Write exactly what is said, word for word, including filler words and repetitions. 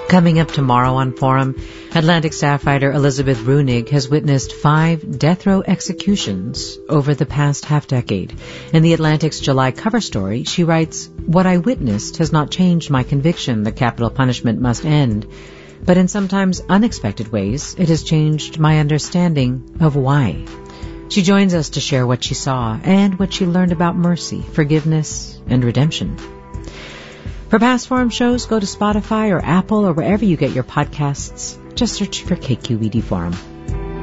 Coming up tomorrow on Forum, Atlantic staff writer Elizabeth Brunig has witnessed five death row executions over the past half-decade. In the Atlantic's July cover story, she writes, "What I witnessed has not changed my conviction that capital punishment must end, but in sometimes unexpected ways, it has changed my understanding of why." She joins us to share what she saw and what she learned about mercy, forgiveness, and redemption. For past Forum shows, go to Spotify or Apple or wherever you get your podcasts. Just search for K Q E D Forum.